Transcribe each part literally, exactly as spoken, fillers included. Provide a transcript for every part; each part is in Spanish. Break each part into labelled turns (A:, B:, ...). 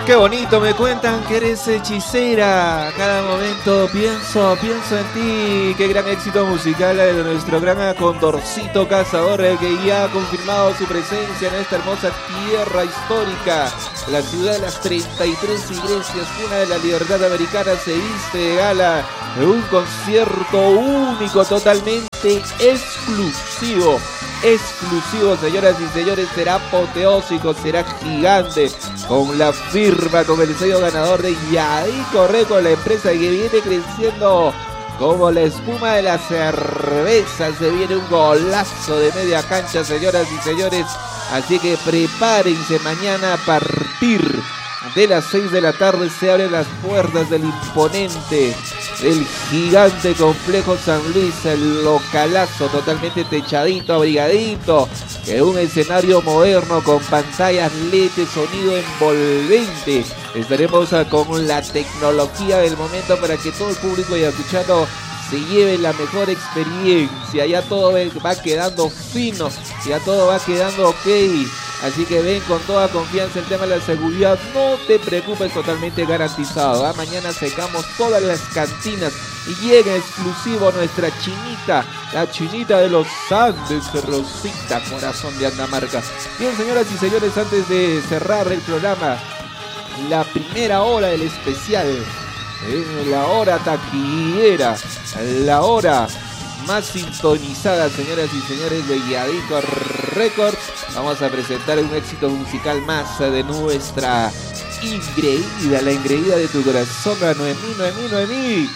A: Qué bonito, me cuentan que eres hechicera. Cada momento pienso, pienso en ti. Qué gran éxito musical de nuestro gran Condorcito Cazador, el que ya ha confirmado su presencia en esta hermosa tierra histórica. La ciudad de las treinta y tres iglesias, cuna de la libertad americana, se viste de gala en un concierto único, totalmente exclusivo. Exclusivo, señoras y señores, será apoteósico, será gigante, con la firma, con el sello ganador de Yadico Records, la empresa que viene creciendo como la espuma de la cerveza. Se viene un golazo de media cancha, señoras y señores, así que prepárense. Mañana a partir de las seis de la tarde se abren las puertas del imponente, el gigante complejo San Luis, el localazo totalmente techadito, abrigadito, en un escenario moderno con pantallas L E D, sonido envolvente. Estaremos con la tecnología del momento para que todo el público ayacuchano se lleve la mejor experiencia. Ya todo va quedando fino, ya todo va quedando ok. Así que ven con toda confianza. El tema de la seguridad, no te preocupes, totalmente garantizado. ¿eh? Mañana secamos todas las cantinas y llega exclusivo nuestra chinita, la chinita de los Andes, Rosita Corazón de Andamarca. Bien, señoras y señores, antes de cerrar el programa, la primera hora del especial, ¿eh? la hora taquillera, la hora más sintonizada, señoras y señores, de Yadico Records. Vamos a presentar un éxito musical más de nuestra ingreída, la ingreída de tu corazón, a Noemí, Noemí, Noemí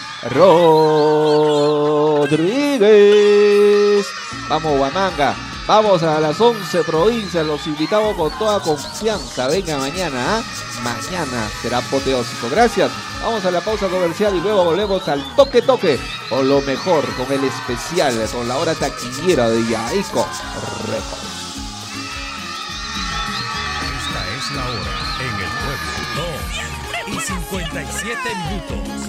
A: Rodríguez. Vamos, Huamanga, vamos a las once provincias, los invitamos con toda confianza. Venga mañana, ¿eh? Mañana será apoteósico. Gracias. Vamos a la pausa comercial y luego volvemos al toque toque con lo mejor, con el especial, con la hora taquillera de Yadico Records.
B: Esta es la hora en el pueblo. dos y cincuenta y siete minutos.